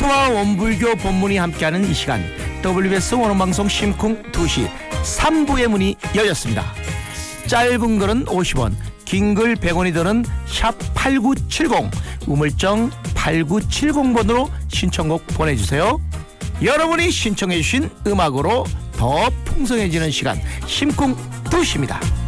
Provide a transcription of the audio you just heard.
원포와 원불교 본문이 함께하는 이 시간, WBS 원어방송 심쿵 2시 3부의 문이 열렸습니다. 짧은 글은 50원, 긴 글 100원이 드는 샵 8970, 우물정 8970번으로 신청곡 보내주세요. 여러분이 신청해 주신 음악으로 더 풍성해지는 시간, 심쿵 2시입니다.